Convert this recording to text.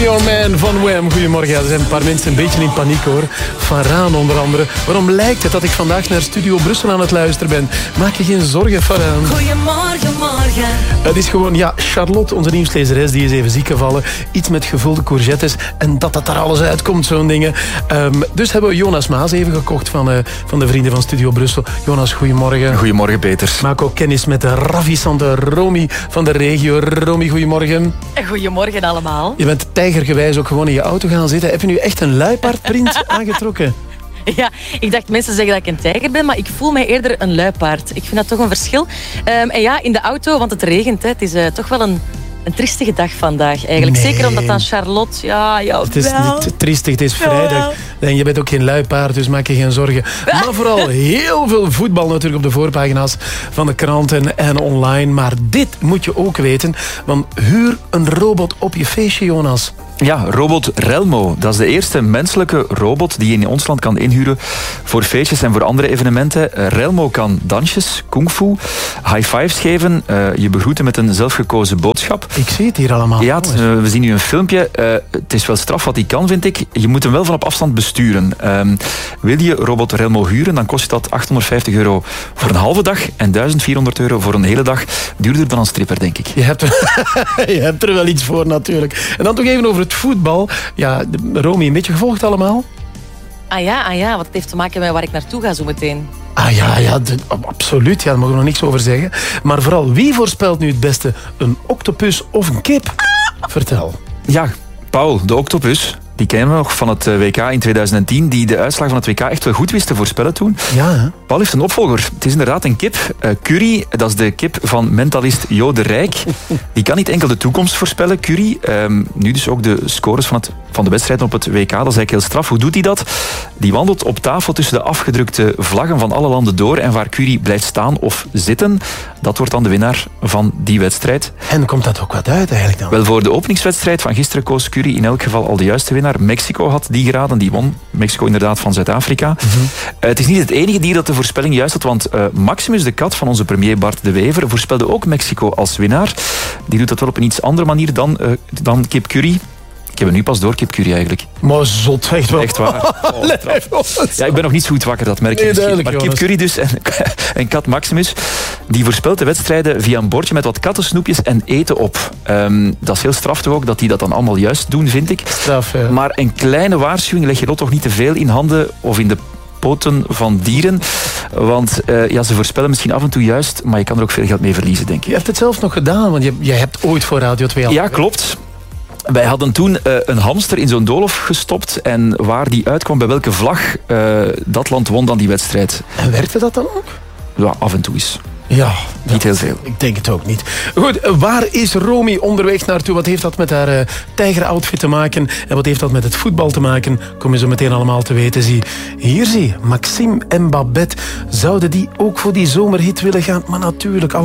Your Man van Wham. Goedemorgen. Ja, er zijn een paar mensen een beetje in paniek hoor. Van Raan onder andere. Waarom lijkt het dat ik vandaag naar Studio Brussel aan het luisteren ben? Maak je geen zorgen, Faraan. Goedemorgen, morgen. Het is gewoon, ja, Charlotte, onze nieuwslezeres, die is even ziek gevallen. Iets met gevulde courgettes. En dat er alles uitkomt, zo'n dingen. Dus hebben we Jonas Maas even gekocht van de vrienden van Studio Brussel. Jonas, goedemorgen. Goedemorgen, Peter. Maak ook kennis met de ravissante Romy van de regio. Romy, goedemorgen. Goedemorgen allemaal. Je bent tijgergewijs ook gewoon in je auto gaan zitten. Heb je nu echt een luipaardprint aangetrokken? Ja, ik dacht mensen zeggen dat ik een tijger ben, maar ik voel mij eerder een luipaard. Ik vind dat toch een verschil. En ja, in de auto, want het regent. Hè. Het is toch wel een triestige dag vandaag eigenlijk. Nee. Zeker omdat dan Charlotte... Ja, het is niet triestig, het is vrijdag. En je bent ook geen luipaard, dus maak je geen zorgen. Maar vooral heel veel voetbal natuurlijk op de voorpagina's van de kranten en online. Maar dit moet je ook weten, want huur een robot op je feestje, Jonas. Ja, robot Relmo. Dat is de eerste menselijke robot die je in ons land kan inhuren voor feestjes en voor andere evenementen. Relmo kan dansjes, kungfu, high fives geven, je begroeten met een zelfgekozen boodschap. Ik zie het hier allemaal. Ja, we zien nu een filmpje. Het is wel straf wat hij kan, vind ik. Je moet hem wel van op afstand besturen. Wil je robot Relmo huren, dan kost dat €850 voor een halve dag en €1400 voor een hele dag. Duurder dan een stripper, denk ik. Je hebt er wel iets voor natuurlijk. En dan toch even over het voetbal. Ja, Romy, een beetje gevolgd allemaal? Ah ja, wat het heeft te maken met waar ik naartoe ga zo meteen. Absoluut. Ja, daar mogen we nog niks over zeggen. Maar vooral, wie voorspelt nu het beste? Een octopus of een kip? Vertel. Ja, Paul, de octopus. Die kennen we nog van het WK in 2010, die de uitslag van het WK echt wel goed wist te voorspellen toen. Ja, hè? Paul heeft een opvolger. Het is inderdaad een kip. Curry, dat is de kip van mentalist Jo de Rijk. Die kan niet enkel de toekomst voorspellen, Curry. Nu dus ook de scores van de wedstrijden op het WK. Dat is eigenlijk heel straf. Hoe doet hij dat? Die wandelt op tafel tussen de afgedrukte vlaggen van alle landen door. En waar Curry blijft staan of zitten, dat wordt dan de winnaar van die wedstrijd. En komt dat ook wat uit eigenlijk dan? Wel, voor de openingswedstrijd van gisteren koos Curry in elk geval al de juiste winnaar. Mexico had die geraden, die won. Mexico inderdaad van Zuid-Afrika. Mm-hmm. Het is niet het enige dier dat de voorspelling juist had, want Maximus, de kat van onze premier Bart de Wever, voorspelde ook Mexico als winnaar. Die doet dat wel op een iets andere manier dan Kip Curry. Ik heb het nu pas door, Kip Curry eigenlijk. Maar zot, echt wel. Echt waar. Ja, ik ben nog niet zo goed wakker, dat merk je misschien. Maar Kip Curry dus en kat Maximus, die voorspelt de wedstrijden via een bordje met wat kattensnoepjes en eten op. Dat is heel straf toch ook, dat die dat dan allemaal juist doen, vind ik. Straf, ja. Maar een kleine waarschuwing, leg je dat toch niet te veel in handen of in de poten van dieren. Want ze voorspellen misschien af en toe juist, maar je kan er ook veel geld mee verliezen, denk ik. Je hebt het zelf nog gedaan, want jij hebt ooit voor Radio 2 al... Ja, klopt. Wij hadden toen een hamster in zo'n doolhof gestopt en waar die uitkwam, bij welke vlag, dat land won dan die wedstrijd. En werkte dat dan ook? Ja, af en toe is. Ja. Niet heel veel. Ik denk het ook niet. Goed, waar is Romy onderweg naartoe? Wat heeft dat met haar tijgeroutfit te maken? En wat heeft dat met het voetbal te maken? Kom je zo meteen allemaal te weten. Hier zie, Maxime en Babette. Zouden die ook voor die zomerhit willen gaan? Maar natuurlijk...